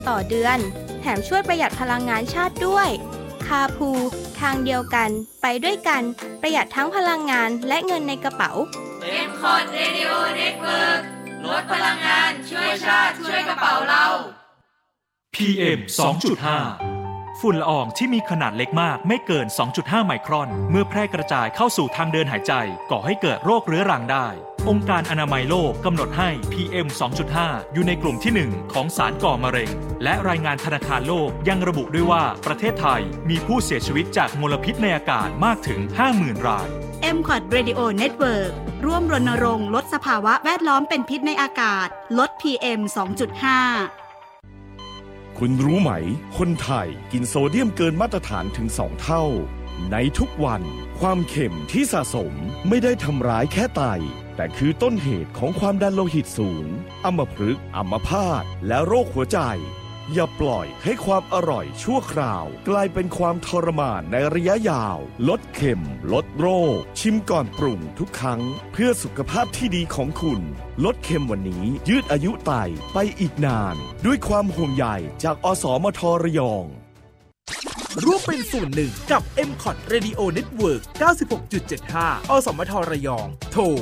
ต่อเดือนแถมช่วยประหยัดพลังงานชาติด้วยคาพูทางเดียวกันไปด้วยกันประหยัดทั้งพลังงานและเงินในกระเป๋า M-Cot Radio Network ลดพลังงานช่วยชาติช่วยกระเป๋าเรา PM 2.5 ฝุ่นละอองที่มีขนาดเล็กมากไม่เกิน 2.5 ไมครอนเมื่อแพร่กระจายเข้าสู่ทางเดินหายใจก่อให้เกิดโรคเรื้อรังได้องค์การอนามัยโลกกำหนดให้ PM 2.5 อยู่ในกลุ่มที่ 1 ของสารก่อมะเร็งและรายงานธนาคารโลกยังระบุด้วยว่าประเทศไทยมีผู้เสียชีวิตจากมลพิษในอากาศมากถึง 50,000 ราย M-Cot Radio Network ร่วมรณรงค์ลดสภาวะแวดล้อมเป็นพิษในอากาศลด PM 2.5 คุณรู้ไหมคนไทยกินโซเดียมเกินมาตรฐานถึง2 เท่าในทุกวันความเค็มที่สะสมไม่ได้ทำร้ายแค่ไตแต่คือต้นเหตุของความดันโลหิตสูงอัมพฤกษ์อัมพาตและโรคหัวใจอย่าปล่อยให้ความอร่อยชั่วคราวกลายเป็นความทรมานในระยะยาวลดเค็มลดโรคชิมก่อนปรุงทุกครั้งเพื่อสุขภาพที่ดีของคุณลดเค็มวันนี้ยืดอายุไตไปอีกนานด้วยความห่วงใยจากอสมทระยองร่วมเป็นส่วนหนึ่งกับ M-Cot Radio Network 96.75 อสมทระยองโทร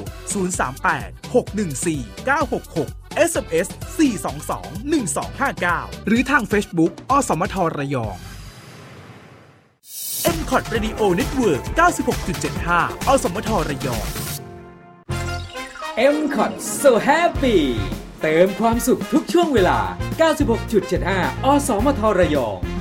038-614-966 SMS 422-1259 หรือทาง Facebook อสมทระยอง M-Cot Radio Network 96.75 อสมทระยอง M-Cot So Happy เติมความสุขทุกช่วงเวลา 96.75 อสมทระยอง